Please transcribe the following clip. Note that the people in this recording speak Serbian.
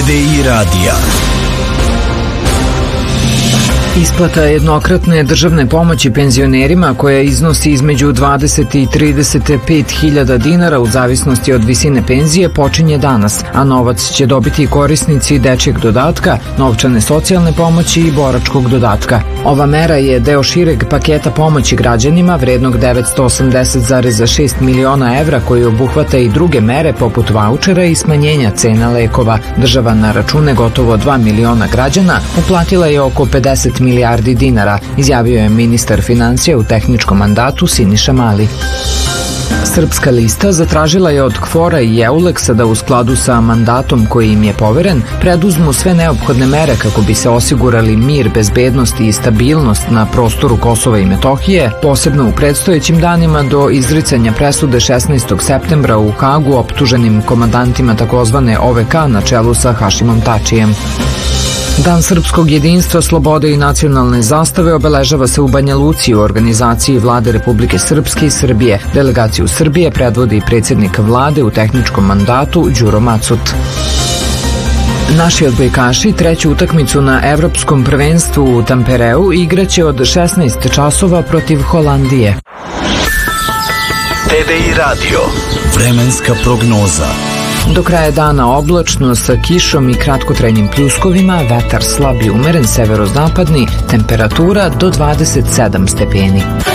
TDI radija. Isplata jednokratne državne pomoći penzionerima koja iznosi između 20 i 35.000 dinara u zavisnosti od visine penzije počinje danas, a novac će dobiti korisnici dečjeg dodatka, novčane socijalne pomoći i boračkog dodatka. Ova mera je deo šireg paketa pomoći građanima vrednog 980,6 miliona evra koji obuhvata i druge mere poput vaučera i smanjenja cena lekova. Država na račune gotovo 2 miliona građana uplatila je oko 50 milijardi dinara, izjavio je ministar financija u tehničkom mandatu Siniša Mali. Srpska lista zatražila je od KFOR-a i EULEX-a da u skladu sa mandatom koji im je poveren preduzmu sve neophodne mere kako bi se osigurali mir, bezbednost i stabilnost na prostoru Kosova i Metohije, posebno u predstojećim danima do izricanja presude 16. septembra u Hagu optuženim komandantima takozvane OVK na čelu sa Hašimom Tačijem. Dan srpskog jedinstva, slobode i nacionalne zastave obeležava se u Banja Luci u organizaciji Vlade Republike Srpske i Srbije. Delegaciju Srbije predvodi predsjednik vlade u tehničkom mandatu Đuro Macut. Naši odbojkaši treću utakmicu na Evropskom prvenstvu u Tampereu igraće od 16 časova protiv Holandije. TDI radio. Vremenska prognoza. Do kraja dana oblačno sa kišom i kratkotrajnim pljuskovima, vetar slab i umeren severozapadni, temperatura do 27 stepeni.